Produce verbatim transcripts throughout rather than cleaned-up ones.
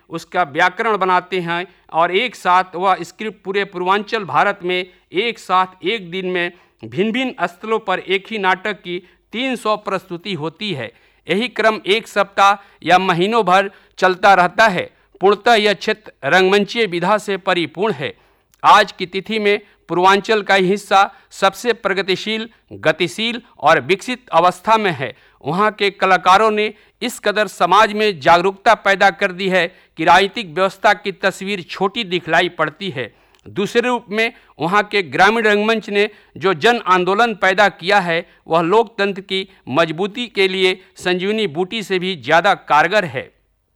उसका व्याकरण बनाते हैं और एक साथ वह स्क्रिप्ट पूरे पूर्वांचल भारत में एक साथ एक दिन में भिन्न भिन्न स्थलों पर एक ही नाटक की तीन सौ प्रस्तुति होती है। यही क्रम एक सप्ताह या महीनों भर चलता रहता है। पूर्णतः यह क्षेत्र रंगमंचीय विधा से परिपूर्ण है। आज की तिथि में पूर्वांचल का हिस्सा सबसे प्रगतिशील, गतिशील और विकसित अवस्था में है। वहाँ के कलाकारों ने इस कदर समाज में जागरूकता पैदा कर दी है कि राजनीतिक व्यवस्था की तस्वीर छोटी दिखलाई पड़ती है। दूसरे रूप में वहाँ के ग्रामीण रंगमंच ने जो जन आंदोलन पैदा किया है वह लोकतंत्र की मजबूती के लिए संजीवनी बूटी से भी ज़्यादा कारगर है।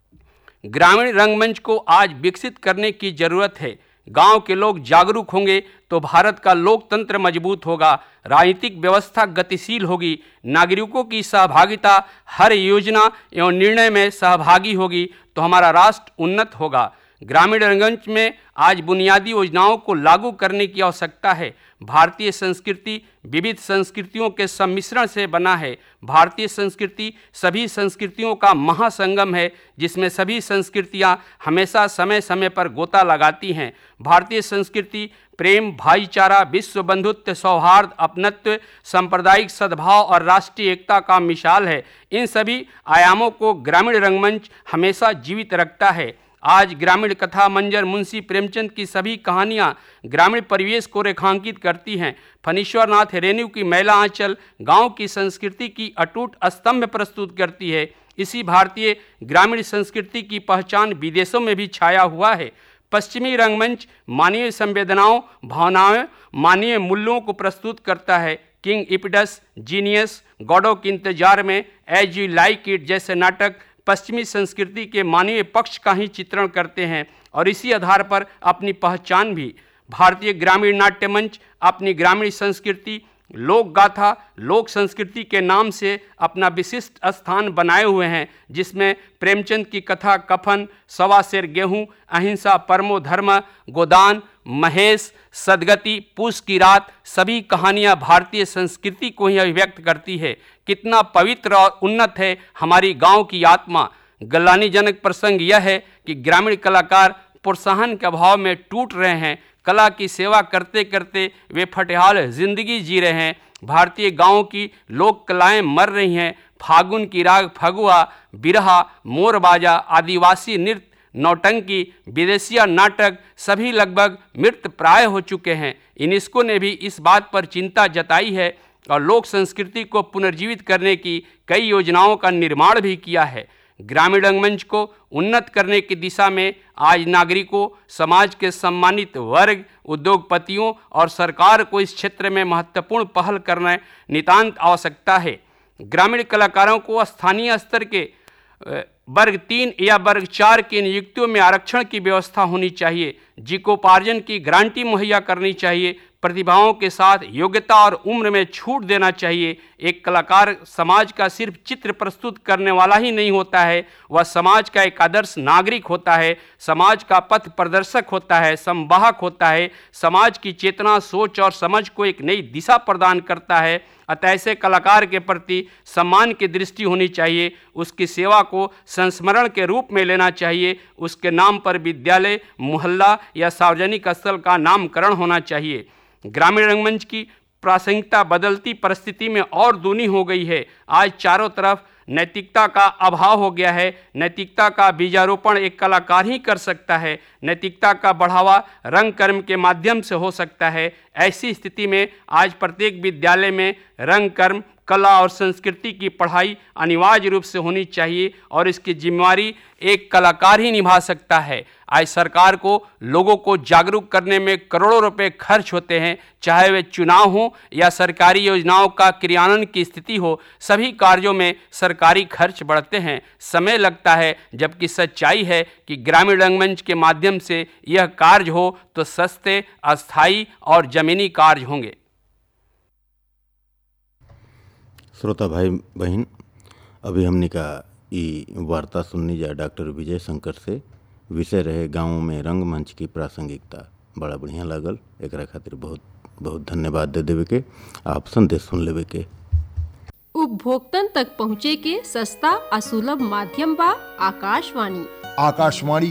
ग्रामीण रंगमंच को आज विकसित करने की ज़रूरत है। गांव के लोग जागरूक होंगे तो भारत का लोकतंत्र मजबूत होगा, राजनीतिक व्यवस्था गतिशील होगी, नागरिकों की सहभागिता हर योजना एवं निर्णय में सहभागी होगी तो हमारा राष्ट्र उन्नत होगा। ग्रामीण रंगमंच में आज बुनियादी योजनाओं को लागू करने की आवश्यकता है। भारतीय संस्कृति विविध संस्कृतियों के सम्मिश्रण से बना है। भारतीय संस्कृति सभी संस्कृतियों का महासंगम है, जिसमें सभी संस्कृतियां हमेशा समय समय पर गोता लगाती हैं। भारतीय संस्कृति प्रेम, भाईचारा, विश्व बंधुत्व, सौहार्द, अपनत्व, सांप्रदायिक सद्भाव और राष्ट्रीय एकता का मिसाल है। इन सभी आयामों को ग्रामीण रंगमंच हमेशा जीवित रखता है। आज ग्रामीण कथा मंजर मुंशी प्रेमचंद की सभी कहानियाँ ग्रामीण परिवेश को रेखांकित करती हैं। फणीश्वर नाथ रेणु की मैला आंचल गांव की संस्कृति की अटूट स्तंभ प्रस्तुत करती है। इसी भारतीय ग्रामीण संस्कृति की पहचान विदेशों में भी छाया हुआ है। पश्चिमी रंगमंच मानवीय संवेदनाओं, भावनाओं, मानवीय मूल्यों को प्रस्तुत करता है। किंग इपिडस, जीनियस, गॉडो के इंतजार में, एज यू लाइक इट जैसे नाटक पश्चिमी संस्कृति के मानवीय पक्ष का ही चित्रण करते हैं और इसी आधार पर अपनी पहचान भी। भारतीय ग्रामीण नाट्य मंच अपनी ग्रामीण संस्कृति, लोक गाथा, लोक संस्कृति के नाम से अपना विशिष्ट स्थान बनाए हुए हैं, जिसमें प्रेमचंद की कथा कफन, सवा शेर गेहूँ, अहिंसा परमो धर्म, गोदान, महेश, सदगति, पूस की रात सभी कहानियाँ भारतीय संस्कृति को ही अभिव्यक्त करती है। कितना पवित्र और उन्नत है हमारी गांव की आत्मा। गलानीजनक प्रसंग यह है कि ग्रामीण कलाकार प्रोत्साहन के अभाव में टूट रहे हैं। कला की सेवा करते करते वे फटेहाल जिंदगी जी रहे हैं। भारतीय गांवों की लोक कलाएँ मर रही हैं। फागुन की राग फगुआ, बिरहा, मोरबाजा, आदिवासी नृत्य, नौटंकी, विदेशिया नाटक सभी लगभग मृत प्राय हो चुके हैं। यूनेस्को ने भी इस बात पर चिंता जताई है और लोक संस्कृति को पुनर्जीवित करने की कई योजनाओं का निर्माण भी किया है। ग्रामीण रंगमंच को उन्नत करने की दिशा में आज नागरिकों, समाज के सम्मानित वर्ग, उद्योगपतियों और सरकार को इस क्षेत्र में महत्वपूर्ण पहल करना नितांत आवश्यकता है। ग्रामीण कलाकारों को स्थानीय स्तर के वर्ग तीन या वर्ग चार की नियुक्तियों में आरक्षण की व्यवस्था होनी चाहिए। जीविकोपार्जन की गारंटी मुहैया करनी चाहिए। प्रतिभाओं के साथ योग्यता और उम्र में छूट देना चाहिए। एक कलाकार समाज का सिर्फ चित्र प्रस्तुत करने वाला ही नहीं होता है, वह समाज का एक आदर्श नागरिक होता है, समाज का पथ प्रदर्शक होता है, संवाहक होता है, समाज की चेतना, सोच और समझ को एक नई दिशा प्रदान करता है। अतः ऐसे कलाकार के प्रति सम्मान की दृष्टि होनी चाहिए। उसकी सेवा को संस्मरण के रूप में लेना चाहिए। उसके नाम पर विद्यालय, मोहल्ला या सार्वजनिक स्थल का नामकरण होना चाहिए। ग्रामीण रंगमंच की प्रासंगिकता बदलती परिस्थिति में और दूनी हो गई है। आज चारों तरफ नैतिकता का अभाव हो गया है। नैतिकता का बीजारोपण एक कलाकार ही कर सकता है। नैतिकता का बढ़ावा रंग कर्म के माध्यम से हो सकता है। ऐसी स्थिति में आज प्रत्येक विद्यालय में रंग कर्म, कला और संस्कृति की पढ़ाई अनिवार्य रूप से होनी चाहिए और इसकी जिम्मेवारी एक कलाकार ही निभा सकता है। आज सरकार को लोगों को जागरूक करने में करोड़ों रुपए खर्च होते हैं, चाहे वे चुनाव हो या सरकारी योजनाओं का क्रियान्वयन की स्थिति हो। सभी कार्यों में सरकारी खर्च बढ़ते हैं, समय लगता है, जबकि सच्चाई है कि ग्रामीण रंगमंच के माध्यम से यह कार्य हो तो सस्ते, अस्थायी और जमीनी कार्य होंगे। श्रोता भाई बहन, अभी हमने का ई वार्ता सुननी जा डॉक्टर विजय शंकर से। विषय रहे गाँव में रंगमंच की प्रासंगिकता। बड़ा बढ़िया लागल। एक खातिर बहुत बहुत धन्यवाद दे देवे के। आप संदेश सुन लेवे के। उपभोक्तन तक पहुँचे के सस्ता और सुलभ माध्यम बा आकाशवाणी। आकाशवाणी